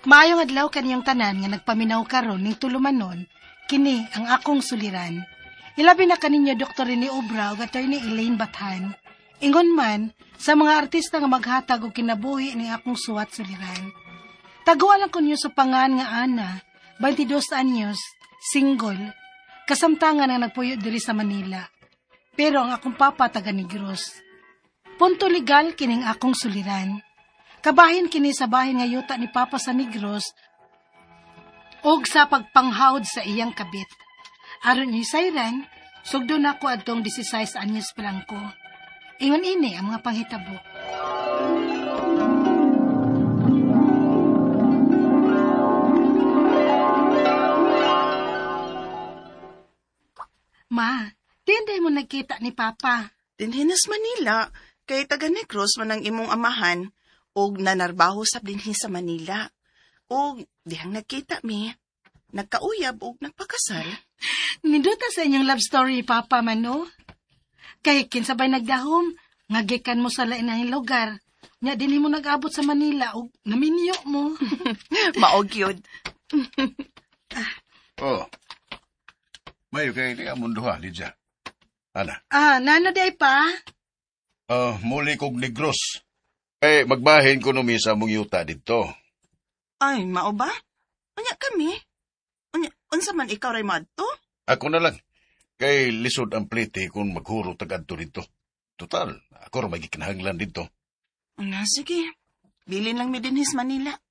Maayong adlaw kaniyong tanan nga nagpaminaw karon ning tulumanon, kini ang akong suliran. Ilabi na kaninyo Dr. Rene Obra ug Attorney Elaine Bathan. Ingon man sa mga artista nga maghatag og kinabuhi ni akong suwat suliran. Taguan lang kunyo sa pangan nga Ana, 22 anyos, single, kasamtangan ang nagpuyo diri sa Manila. Pero ang akong papa taga Negros. Punto legal kining akong suliran. Kabahin kini sa bahin nga yuta ni Papa sa Negros og sa pagpanghawd sa iyang kabit. Aron ni sayran, sugdo na ko adtong 16 anyos pa lang ko. Ingon ini ang mga panghitabo. Ma, dinday mo nagkita ni Papa? Dinhinas Manila, kay taga Negros man ang imong amahan, og nanarbaho sa dinhi sa Manila. Og dihang nagkita mi, nagkauyab og nagpakasal. Ninduta sa inyong love story, Papa, mano? Kay kinsabay nagdahom, ngagikan mo sa lain ang lugar. Nya dinhi mo nag-abot sa Manila og naminyo mo. Maog yun. Oh. Mayo kay ni among duha, Lydia. Ana. Nano day pa? Muli kog Negros. Magbahin ko numi sa mong yuta dito. Ay, mao ba? Unya kami? Unya, unsa man ikaw ray madto? Ako na lang. Kay lisod ang plite kung maghuro tagadto dito. Total, ako rin magikinahanglan dito. Sige. Bilin lang mi dinhis Manila.